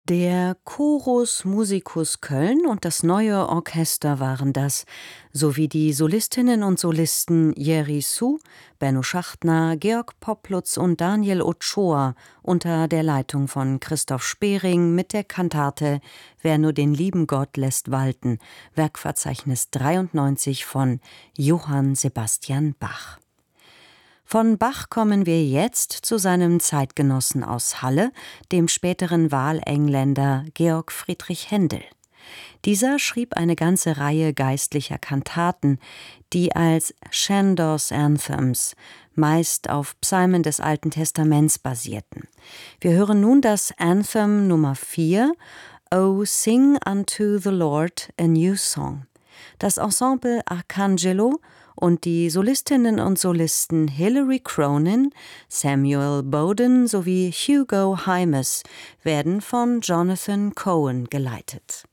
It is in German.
Der Chorus Musicus Köln und das Neue Orchester waren das, sowie die Solistinnen und Solisten Jerry Su, Benno Schachtner, Georg Poplutz und Daniel Ochoa unter der Leitung von Christoph Spering mit der Kantate Wer nur den lieben Gott lässt walten, Werkverzeichnis 93 von Johann Sebastian Bach. Von Bach kommen wir jetzt zu seinem Zeitgenossen aus Halle, dem späteren Wahlengländer Georg Friedrich Händel. Dieser schrieb eine ganze Reihe geistlicher Kantaten, die als Chandos Anthems meist auf Psalmen des Alten Testaments basierten. Wir hören nun das Anthem Nummer 4, O Sing unto the Lord a New Song. Das Ensemble Arcangelo und die Solistinnen und Solisten Hilary Cronin, Samuel Bowden sowie Hugo Hymas werden von Jonathan Cohen geleitet.